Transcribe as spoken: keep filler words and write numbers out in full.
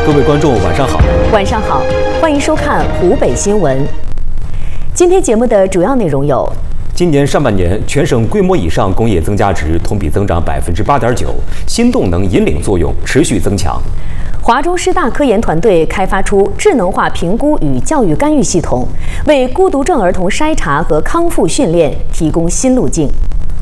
各位观众，晚上好。 晚上好，欢迎收看湖北新闻。今天节目的主要内容有： 今年上半年，全省规模以上工业增加值同比增长百分之八点九，新动能引领作用持续增强。 华中师大科研团队开发出智能化评估与教育干预系统，为孤独症儿童筛查和康复训练提供新路径。